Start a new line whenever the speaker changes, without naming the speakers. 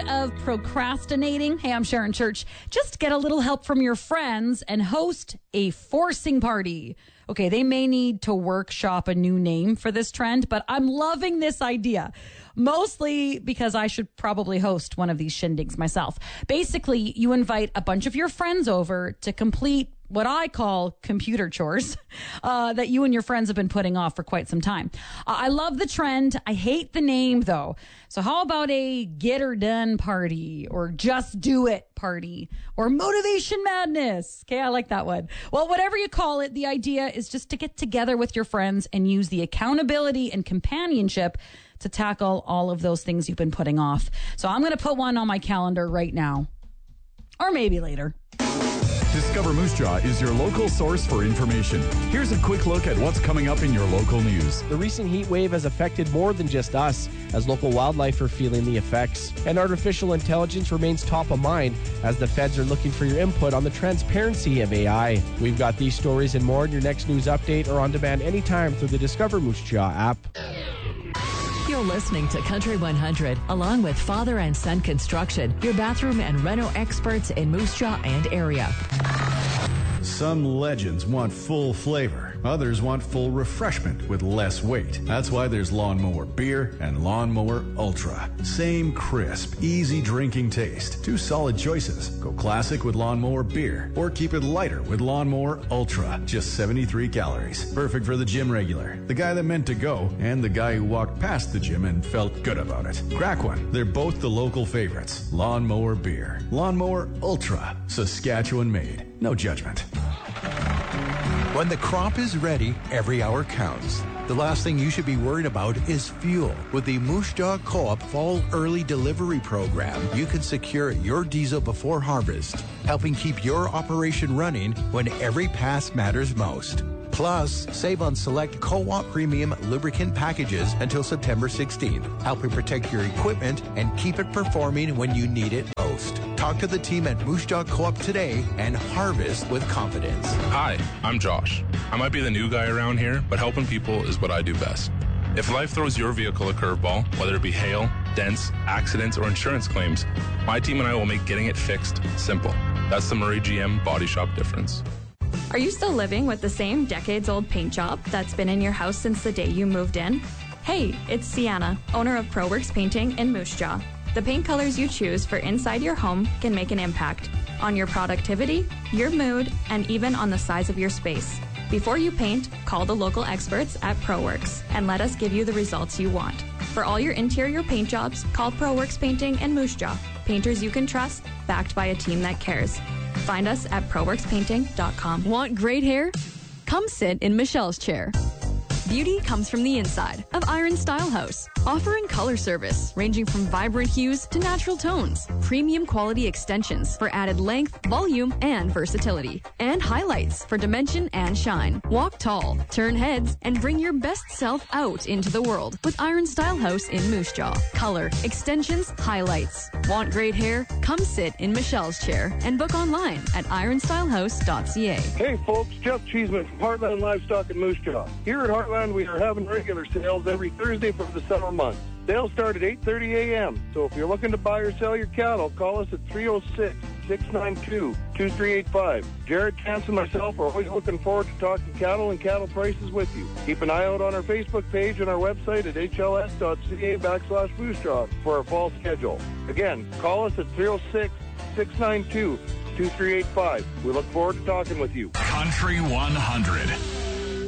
of procrastinating? Hey, I'm Sharon Church. Just get a little help from your friends and host a forcing party. Okay, they may need to workshop a new name for this trend, but I'm loving this idea. Mostly because I should probably host one of these shindigs myself. Basically, you invite a bunch of your friends over to complete what I call computer chores that you and your friends have been putting off for quite some time. I love the trend. I hate the name, though. So how about a get her done party or just do it party or motivation madness? Okay, I like that one. Well, whatever you call it, the idea is just to get together with your friends and use the accountability and companionship to tackle all of those things you've been putting off. So I'm going to put one on my calendar right now, or maybe later.
Discover Moose Jaw is your local source for information. Here's a quick look at what's coming up in your local news.
The recent heat wave has affected more than just us, as local wildlife are feeling the effects. And artificial intelligence remains top of mind, as the feds are looking for your input on the transparency of AI. We've got these stories and more in your next news update or on demand anytime through the Discover Moose Jaw app.
You're listening to Country 100, along with Father and Son Construction, your bathroom and reno experts in Moose Jaw and area.
Some legends want full flavor. Others want full refreshment with less weight. That's why there's Lawnmower Beer and Lawnmower Ultra. Same crisp, easy drinking taste. Two solid choices. Go classic with Lawnmower Beer or keep it lighter with Lawnmower Ultra. Just 73 calories. Perfect for the gym regular, the guy that meant to go, and the guy who walked past the gym and felt good about it. Crack one. They're both the local favorites. Lawnmower Beer. Lawnmower Ultra. Saskatchewan made. No judgment.
When the crop is ready, every hour counts. The last thing you should be worried about is fuel. With the Moose Jaw Co-op Fall Early Delivery Program, you can secure your diesel before harvest, helping keep your operation running when every pass matters most. Plus, save on select Co-op Premium lubricant packages until September 16th, helping protect your equipment and keep it performing when you need it most. Talk to the team at Moose Jaw Co-op today and harvest with confidence.
Hi, I'm Josh. I might be the new guy around here, but helping people is what I do best. If life throws your vehicle a curveball, whether it be hail, dents, accidents, or insurance claims, my team and I will make getting it fixed simple. That's the Murray GM Body Shop difference.
Are you still living with the same decades-old paint job that's been in your house since the day you moved in? Hey, it's Sienna, owner of ProWorks Painting in Moose Jaw. The paint colors you choose for inside your home can make an impact on your productivity, your mood, and even on the size of your space. Before you paint, call the local experts at ProWorks and let us give you the results you want. For all your interior paint jobs, call ProWorks Painting in Moose Jaw. Painters you can trust, backed by a team that cares. Find us at ProWorksPainting.com.
Want great hair? Come sit in Michelle's chair. Beauty comes from the inside of Iron Style House, offering color service ranging from vibrant hues to natural tones, premium quality extensions for added length, volume, and versatility, and highlights for dimension and shine. Walk tall, turn heads, and bring your best self out into the world with Iron Style House in Moose Jaw. Color, extensions, highlights. Want great hair? Come sit in Michelle's chair and book online at ironstylehouse.ca.
Hey folks, Jeff Cheeseman from Heartland Livestock in Moose Jaw. Here at Heartland, we are having regular sales every Thursday for the summer months. Sales start at 8:30 a.m. So if you're looking to buy or sell your cattle, call us at 306-692-2385. Jared, Chance, and myself are always looking forward to talking cattle and cattle prices with you. Keep an eye out on our Facebook page and our website at hls.ca/Moose Jaw for our fall schedule. Again, call us at 306-692-2385. We look forward to talking with you.
Country 100.